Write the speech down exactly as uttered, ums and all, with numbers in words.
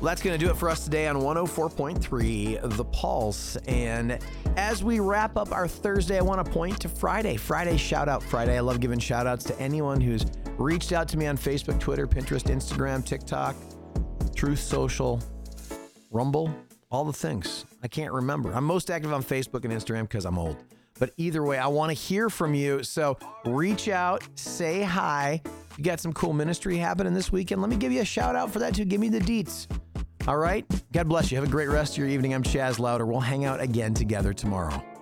Well, that's going to do it for us today on one oh four point three The Pulse. And as we wrap up our Thursday, I want to point to Friday. Friday, Shout Out Friday. I love giving shout outs to anyone who's reached out to me on Facebook, Twitter, Pinterest, Instagram, TikTok, Truth Social, Rumble, all the things. I can't remember. I'm most active on Facebook and Instagram because I'm old. But either way, I want to hear from you. So reach out, say hi. You got some cool ministry happening this weekend. Let me give you a shout out for that too. Give me the deets. All right. God bless you. Have a great rest of your evening. I'm Chaz Louder. We'll hang out again together tomorrow.